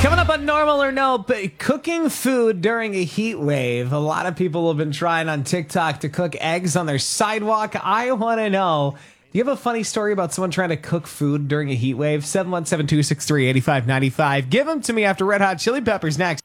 Coming up on Normal or Nope, cooking food during a heat wave. A lot of people have been trying on TikTok to cook eggs on their sidewalk. I want to know, do you have a funny story about someone trying to cook food during a heat wave? 717-263-8595. Give them to me after Red Hot Chili Peppers next.